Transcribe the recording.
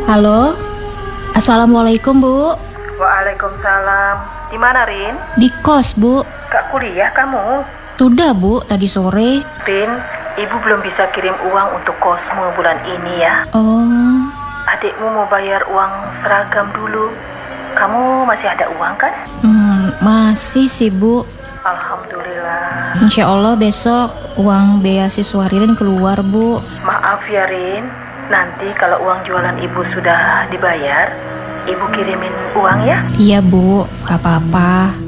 Halo, Assalamualaikum Bu. Waalaikumsalam. Di mana, Rin? Di kos Bu. Gak kuliah kamu? Sudah Bu, tadi sore. Rin, ibu belum bisa kirim uang untuk kosmu bulan ini ya. Oh, Adikmu mau bayar uang seragam dulu. Kamu masih ada uang kan? masih sih Bu. Alhamdulillah. Insya Allah besok uang beasiswa Ririn keluar Bu. Maaf ya, Rin. Nanti kalau uang jualan ibu sudah dibayar, ibu kirimin uang ya. Iya Bu, gak apa-apa.